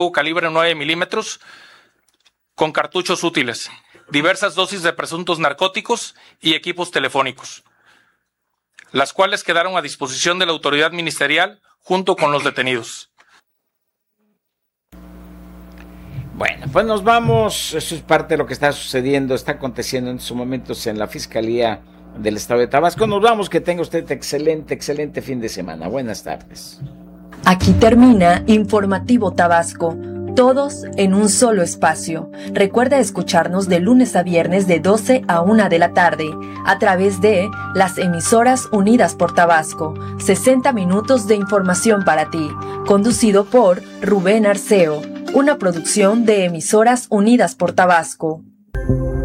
calibre 9 milímetros con cartuchos útiles, diversas dosis de presuntos narcóticos y equipos telefónicos, las cuales quedaron a disposición de la autoridad ministerial junto con los detenidos. Bueno, pues nos vamos. Eso es parte de lo que está sucediendo, está aconteciendo en estos momentos en la Fiscalía del Estado de Tabasco. Nos vamos, que tenga usted excelente fin de semana. Buenas tardes. Aquí termina Informativo Tabasco, todos en un solo espacio. Recuerda escucharnos de lunes a viernes de 12 a 1 de la tarde a través de las emisoras Unidas por Tabasco. 60 minutos de información para ti, conducido por Rubén Arceo, una producción de Emisoras Unidas por Tabasco.